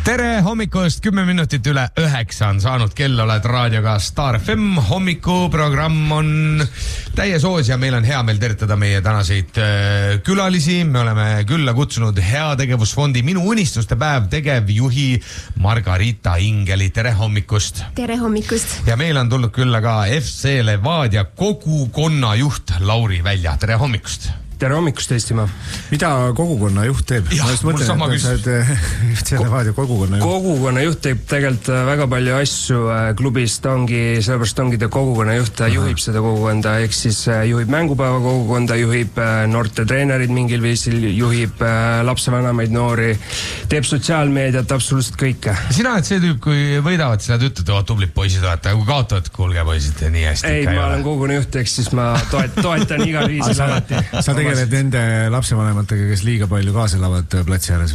Tere hommikust, 10 minutit üle 9 on saanud kell, oled raadioga Star FM. Hommikuprogramm on täies hoos ja meil on hea meel tervitada meie tänaseid külalisi. Me oleme külla kutsunud Heategevusfondi Minu unistuste päev tegevjuhi Margarita Ingeli. Tere hommikust. Tere hommikust. Ja meil on tulnud külla ka FC Levadia kogukonnajuht Lauri Välja. Tere hommikust. Tere hommikust, Eestimaa. Mida kogukonnajuht teeb? Ja, mul sama küsimus. Kogukonnajuht teeb tegelikult väga palju asju klubist, sellepärast ongi ta kogukonnajuht, juhib seda kogukonda, ehk siis juhib mängupäeva kogukonda, juhib noorte treenerid mingil viisil, juhib lapsevanemaid noori, teeb sotsiaalmeediat, absoluutselt kõike. Sina oled see tüüp, kui võidavad, sina ütled, tublid poisid olete, kui kaotavad, kuulge poisid, nii hästi. Ei, ma olen kogukonnajuht, ehk siis ma toetan igal viisil alati. Sa tegeled nende lapsevanematega, kes liiga palju kaasa elavad platsi ääres?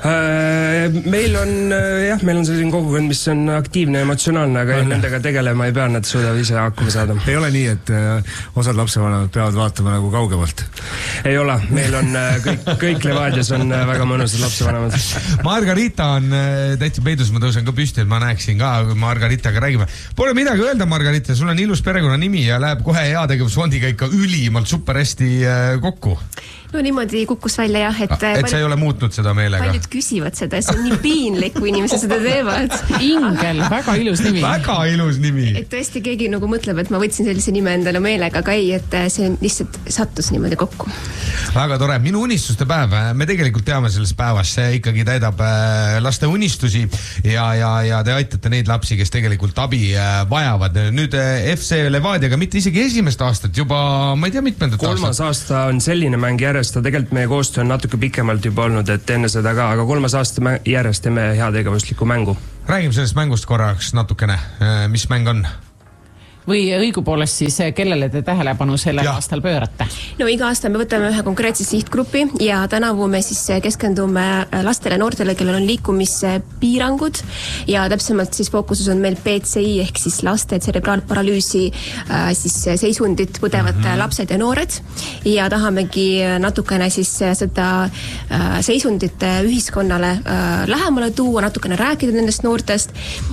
Meil on selline kogukond, mis on aktiivne ja emotsionaalne, aga nendega tegelema ei pea, nad suudavad ise hakkama saada. Ei ole nii, et osad lapsevanemad peavad vaatama nagu kaugemalt? Ei ole, meil on kõik Levadias on väga mõnusad lapsevanemad. Margarita on täitsa peidus, ma tõusen ka püsti, et ma näeksin ka, kui Margaritaga räägime. Pole midagi öelda, Margarita, sul on ilus perekonna nimi ja läheb kohe Heategevusfondiga ikka ülimalt super hästi kokku. No niimoodi kukkus välja jah, et sa ei ole muutnud seda meelega. Paljud küsivad seda, see on nii piinlik, kui inimesed seda teevad. Ingel, väga ilus nimi. Väga ilus nimi. Et tõesti keegi nagu mõtleb, et ma võtsin sellise nime endale meelega, aga ei, et see lihtsalt sattus niimoodi kokku. Väga tore. Minu unistuste päev. Me tegelikult teame selles päevas, see ikkagi täidab laste unistusi ja te aitate neid lapsi, kes tegelikult abi vajavad. Nüüd FC Levadiaga mitte isegi esimest aastat, juba ma ei tea mitmendat aastat. 3. aasta on selline mäng järjest, tegelikult meie koostöö on natuke pikemalt juba olnud, et enne seda ka, aga 3. aasta järjest teeme heategevuslikku mängu. Räägime sellest mängust korraks natukene. Mis mäng on? Või õigupoolest siis, kellele te tähelepanu sellel aastal pöörate? No iga aasta me võtame ühe konkreetse sihtgrupi ja tänavu me siis keskendume lastele ja noortele, kellel on liikumispiirangud ja täpsemalt siis fookuses on meil PCI ehk siis laste tserebraalparalüüsi siis seisundit põdevad lapsed ja noored ja tahamegi natukene siis seda seisundit ühiskonnale lähemale tuua, natukene rääkida nendest noortest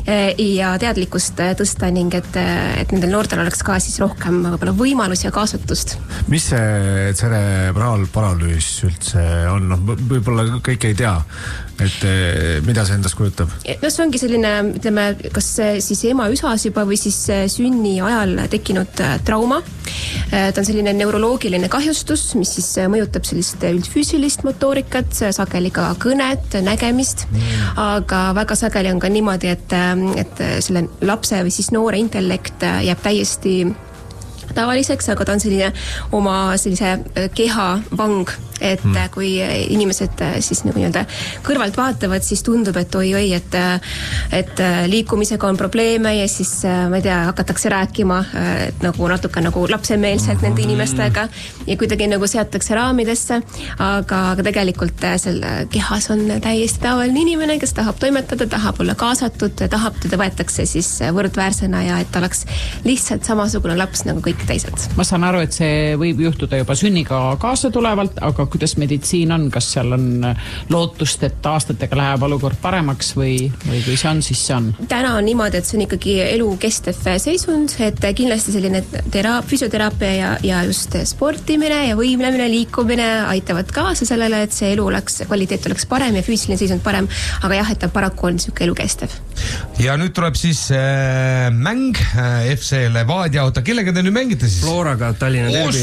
ja teadlikkust tõsta ning et nendel noortel oleks ka siis rohkem võimalusi ja kaasatust. Mis see tserebraalparalüüs üldse on? Võib-olla kõik ei tea, et mida see endast kujutab? No see ongi selline, ütleme, kas siis ema-üsas juba või siis sünni ajal tekkinud trauma. Ta on selline neuroloogiline kahjustus, mis siis mõjutab sellist üldfüüsilist motoorikat, sageli ka kõnet, nägemist, aga väga sageli on ka niimoodi, et selle lapse või siis noore intellekt jääb täiesti tavaliseks, aga ta on selline oma sellise keha vang, et kui inimesed siis nagu nii-öelda kõrvalt vaatavad, siis tundub, et oi, et liikumisega on probleeme ja siis ma ei tea, hakatakse rääkima nagu natuke nagu lapsemeelselt nende inimestega ja kuidagi nagu seatakse raamidesse, aga tegelikult seal kehas on täiesti tavaline inimene, kes tahab toimetada, tahab olla kaasatud, tahab, teda võetakse siis võrdväärsena ja et oleks lihtsalt samasugune laps nagu kõik teised. Ma saan aru, et see võib juhtuda juba sünniga kaasa tulevalt, aga kuidas meditsiin on? Kas seal on lootust, et aastatega läheb olukord paremaks või kui see on, siis see on? Täna on niimoodi, et see on ikkagi elukestev seisund, et kindlasti selline füsioteraapia ja just sportimine ja võimlemine, liikumine aitavad kaasa sellele, et see elu kvaliteet oleks parem ja füüsiline seisund parem, aga jah, et ta paraku on niisugune elukestev. Ja nüüd tuleb siis mäng FC Levadia, kellega te nüüd mängite siis? Floraga Tallinna derbi.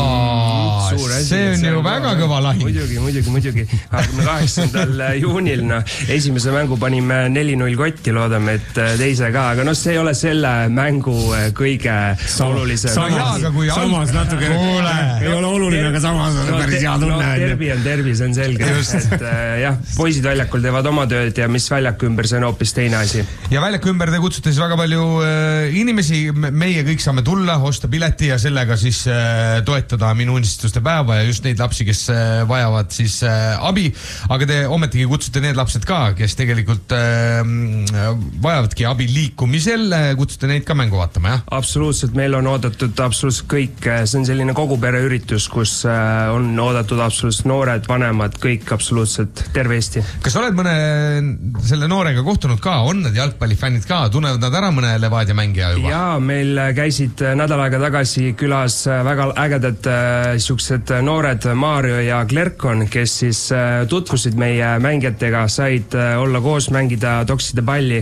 See on ju väga kõva lahing. Muidugi. 8. juunil, esimese mängu panime 4-0 kotti, loodame, et teise ka, aga see ei ole selle mängu kõige olulisem. Samas natuke ei ole oluline, aga samas on päris hea tunne. Derbi on derbi, see on selge. Et jah, poisid väljakul teevad oma tööd ja mis väljaku ümber, see on hoopis teine asi. Ja väljaku ümber te kutsute siis väga palju inimesi, meie kõik saame tulla, osta pileti ja sellega siis toetada Minu unistuste päeva ja just neid lapsi, kes kes vajavad siis abi, aga te ometigi kutsute need lapsed ka, kes tegelikult vajavadki abi liikumisel, kutsute neid ka mängu vaatama, jah? Absoluutselt, meil on oodatud absoluutselt kõik, see on selline kogupere üritus, kus on oodatud absoluutselt noored, vanemad, kõik absoluutselt, terve Eesti. Kas oled mõne selle noorega kohtunud ka, on need jalgpallifännid ka, tunnevad nad ära mõne Levadia mängija juba? Jaa, meil käisid nädal aega tagasi külas väga ägedad siuksed noored Mario ja Klerkon, kes siis tutvusid meie mängijatega, said olla koos, mängida, toksida palli.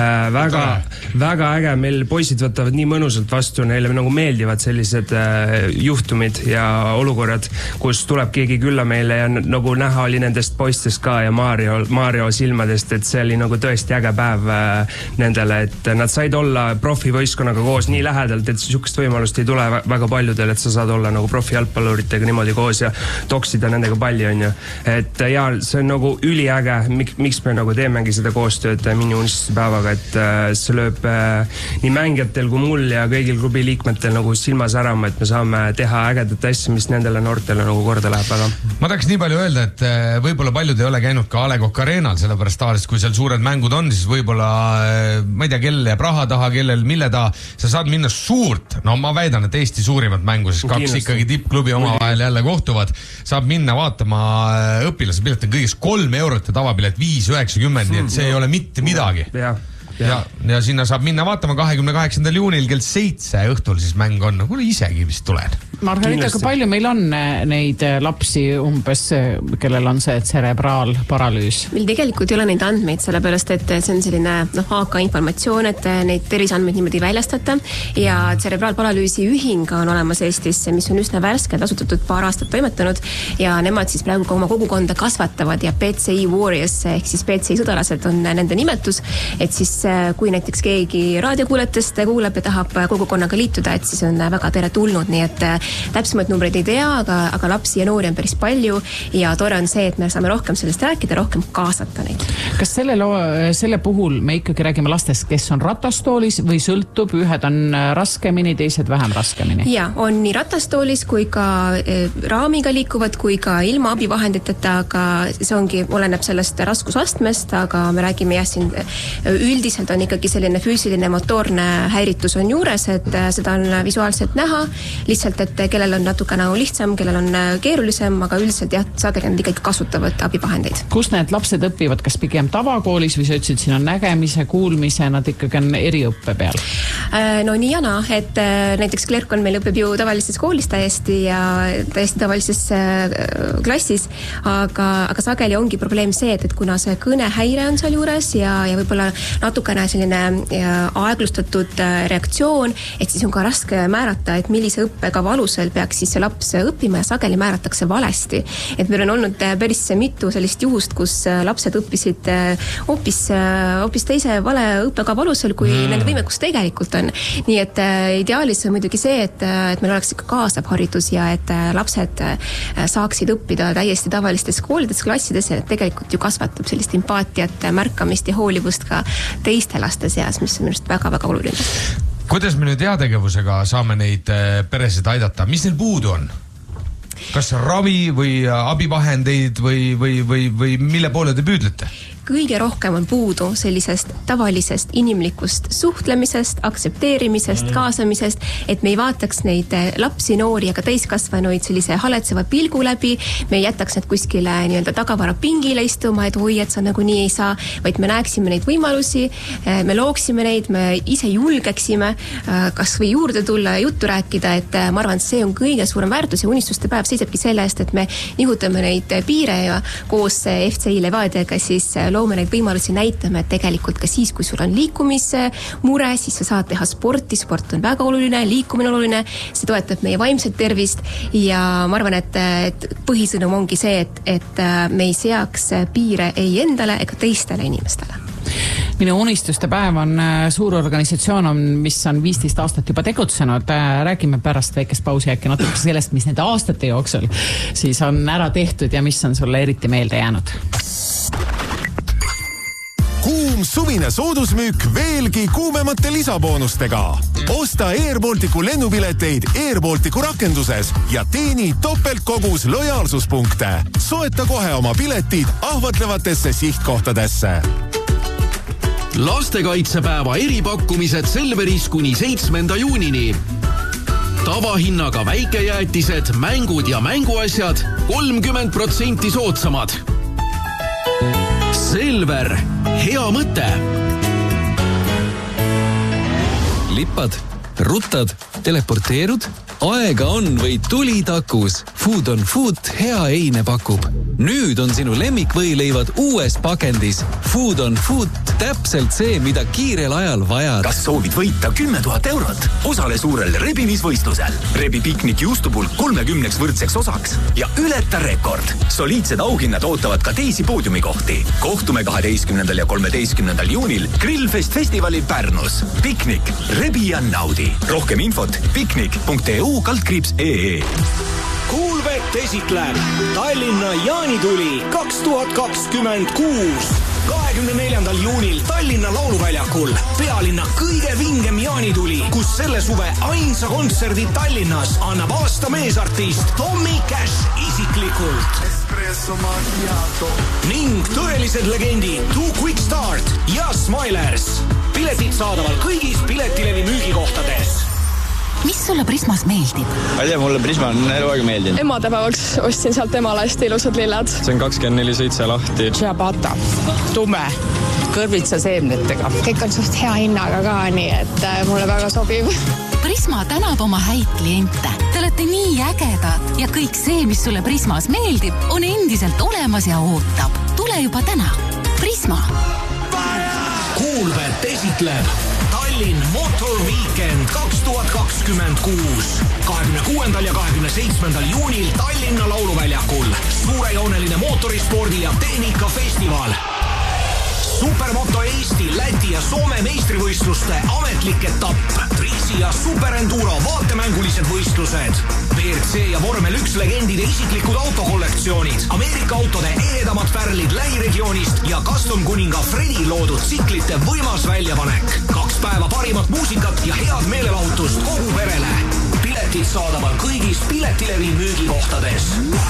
Väga äge, meil poisid võtavad nii mõnusalt vastu, neile nagu meeldivad sellised juhtumid ja olukorrad, kus tuleb keegi külla meile ja nagu näha oli nendest poistest ka ja Mario silmadest, et see oli nagu tõesti äge päev nendele, et nad said olla profivõistkonnaga koos nii lähedalt, et sihukest võimalust ei tule väga paljudel, et sa saad olla nagu profi jalgpalluritega niimoodi koos ja toksida nendega palli, on ju. Et ja see on nagu üliäge, miks me nagu teemegi seda koostööd mini unistuspäevaga, et see lööb nii mängijatel kui mul ja kõigil klubi liikmetel nagu silmas ärama, et me saame teha ägedat asja, mis nendele noortele nagu korda läheb väga. Ma tahaks nii palju öelda, et võib-olla paljud ei ole käinud ka A Le Coq Arenal, sellepärast tavaliselt, kui seal suured mängud on, siis võib-olla, ma ei tea, kellel jääb raha taha, kellel mille taha, sa saad minna suurt, no ma väidan, et Eesti suurimat mängu, siis kaks ikkagi tippklubi omavahel jälle kohtuvad, saab minna vaatama õpilase pilet on kõigest 3 eurot ja tavapilet 5,90, nii et see ei ole mitte midagi. Ja sinna saab minna vaatama 28. juunil kell 7 õhtul siis mäng on, kuule isegi vist tulen. Margarita, kui palju meil on neid lapsi umbes, kellel on see tserebraalparalüüs? Meil tegelikult ei ole neid andmeid, sellepärast et see on selline AK informatsioon, et neid terviseandmeid niimoodi väljastata ja tserebraalparalüüsi ühing on olemas Eestis, mis on üsna värskelt asutatud paar aastat toimetanud ja nemad siis praegu ka oma kogukonda kasvatavad ja PCI Warriors ehk siis PCI sõdalased on nende nimetus, et siis kui näiteks keegi raadiokuuletest kuuleb ja tahab kogukonnaga liituda, et siis on väga teretulnud, nii et täpsemad numbreid ei tea, aga lapsi ja noori on päris palju ja tore on see, et me saame rohkem sellest rääkida, rohkem kaasata neid. Kas selle puhul me ikkagi räägime lastest, kes on ratastoolis või sõltub, ühed on raskemini, teised vähem raskemini? Ja, on nii ratastoolis kui ka raamiga liikuvad, kui ka ilma abivahenditeta, aga see ongi, oleneb sellest raskusastmest, aga me räägime jah, siin üldiselt on ikkagi selline füüsiline motoorne häiritus on juures, et seda on visuaalselt näha, lihtsalt, et kellel on natuke nagu lihtsam, kellel on keerulisem, aga üldiselt jah, sageli nad ikkagi kasutavad abivahendeid. Kus need lapsed õpivad, kas pigem tavakoolis või sa ütlesid, siin on nägemise, kuulmise, nad ikkagi on eriõppe peal? No nii ja naa, et näiteks Klerkon meil õpib ju tavalises koolis täiesti tavalises klassis, aga sageli ongi probleem see, et kuna see kõnehäire on seal juures ja võib-olla natukene selline aeglustatud reaktsioon, et siis on ka raske määrata, et millise õppekava alusel peaks siis see laps õppima ja sageli määratakse valesti. Et meil on olnud päris mitu sellist juhust, kus lapsed õppisid hoopis teise vale õppekava alusel, kui nende võimekus tegelikult on. Nii et ideaalis on muidugi see, et meil oleks ikka kaasav haridus ja et lapsed saaksid õppida täiesti tavalistes koolides, klassides ja tegelikult ju kasvatab sellist empaatiat, märkamist ja hoolivust ka teiste laste seas, mis on minust väga-väga oluline. Kuidas me nüüd heategevusega saame neid peresid aidata? Mis neil puudu on? Kas ravi või abivahendeid või mille poole te püüdlete? Kõige rohkem on puudu sellisest tavalisest inimlikust suhtlemisest, aktsepteerimisest, kaasamisest, et me ei vaataks neid lapsi, noori ja ka täiskasvanuid sellise haletseva pilgu läbi, me ei jätaks need kuskile nii-öelda tagavara pingile istuma, et oi, et sa nagu nii ei saa, vaid me näeksime neid võimalusi, me looksime neid, me ise julgeksime kas või juurde tulla ja juttu rääkida, et ma arvan, et see on kõige suurem väärtus ja unistuste päev seisabki selle eest, et me nihutame neid piire ja koos FCI Levadiaga siis loome neid võimalusi, näitame, et tegelikult ka siis, kui sul on liikumismure, siis sa saad teha sporti, sport on väga oluline, liikumine on oluline, see toetab meie vaimset tervist ja ma arvan, et põhisõnum ongi see, et me ei seaks piire ei endale ega teistele inimestele. Minu unistuste päev on suur organisatsioon, mis on 15 aastat juba tegutsenud. Räägime pärast väikest pausi äkki natuke sellest, mis nende aastate jooksul siis on ära tehtud ja mis on sulle eriti meelde jäänud. suvine soodusmüük veelgi kuumemate lisaboonustega. Osta Air Balticu lennupileteid Air Balticu rakenduses ja teeni topeltkogus lojaalsuspunkte. Soeta kohe oma piletid ahvatlevatesse sihtkohtadesse. Lastekaitsepäeva eripakkumised Selveris kuni 7. juunini. Tavahinnaga väikejäätised, mängud ja mänguasjad 30% soodsamad. Selver, hea mõte. Lippad, ruttad, teleporteerud? Aega on või tuli takus. Food on Food hea eine pakub. Nüüd on sinu lemmikvõileivad uues pakendis. Food on Food, täpselt see, mida kiirel ajal vajad. Kas soovid võita 10 000 eurot? Osale suurel rebimisvõistlusel. Rebi piknik juustupulk 30 võrdseks osaks ja ületa rekord. Soliidsed auhinnad ootavad ka teisi poodiumikohti. Kohtume 12. ja 13. juunil Grillfest festivalil Pärnus. Piknik, rebi ja naudi. Rohkem infot piknik.eu/ee. Kuulbet esitleb Tallinna jaanituli 2026. 24. juunil Tallinna lauluväljakul pealinna kõige vingem jaanituli, kus selle suve ainsa kontserdi Tallinnas annab aasta meesartist Tommy Cash isiklikult. Ning tõelised legendid Too Quick Start ja Smilers. Piletid saadaval kõigis Piletilevi müügikohtades. Mis sulle Prismas meeldib? Ma ei tea, mulle Prisma on eluaega meeldinud. Emadepäevaks ostsin sealt emale hästi ilusad lilled. See on 24/7 lahti. Ciabatta, tume, kõrvitsa seemnetega. Kõik on suht hea hinnaga ka, nii et mulle väga sobib. Prisma tänab oma häid kliente. Te olete nii ägedad ja kõik see, mis sulle Prismas meeldib, on endiselt olemas ja ootab. Tule juba täna. Prisma. Kuulbet esitleb Tallinn Motor Weekend 2026. 26. ja 27. juunil Tallinna lauluväljakul. Suurejooneline mootorispordi ja tehnikafestival. Supermoto Eesti, Läti ja Soome meistrivõistluste ametlik etapp. Trixi ja Superenduro vaatemängulised võistlused. WRC ja Vormel 1 legendide isiklikud autokollektsioonid. Ameerika autode ehedamad pärlid lähiregioonist ja custom kuninga Fredi loodud tsiklite võimas väljapanek. 2 päeva parimat muusikat ja head meelelahutust kogu perele. Piletid saadaval kõigis Piletilevi müügikohtades.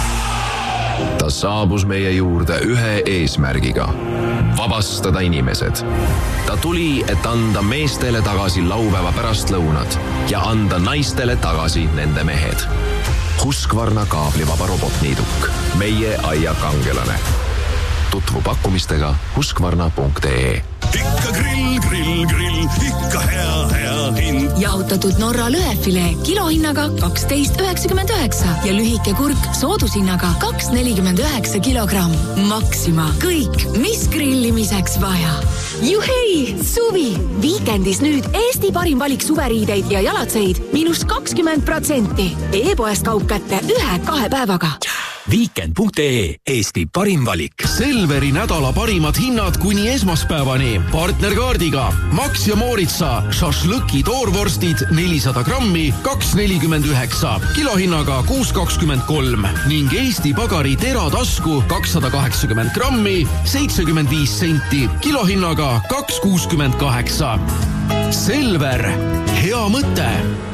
Ta saabus meie juurde ühe eesmärgiga. Vabastada inimesed. Ta tuli, et anda meestele tagasi laupäeva pärastlõunad ja anda naistele tagasi nende mehed. Husqvarna kaablivaba robotniiduk. Meie aia kangelane. Tutvu pakkumistega husqvarna.ee. Ikka grill, ikka hea hind. Jahutatud Norra lõhefilee kilohinnaga 12,99 ja lühike kurk soodushinnaga 2,49 kilogramm. Maxima. Kõik, mis grillimiseks vaja. Juhei, suvi! Viikendis nüüd Eesti parim valik suveriideid ja jalatseid -20%. E-poest kaup kätte 1-2 päevaga. Weekend.ee, Eesti parim valik. Selveri nädala parimad hinnad kuni esmaspäevani. Partnerkaardiga Max ja Mooritsa šašlõki toorvorstid 400 grammi 2,49, kilohinnaga 6,23 ning Eesti Pagari teratasku 280 grammi 75 senti, kilohinnaga 2,68. Selver, hea mõte.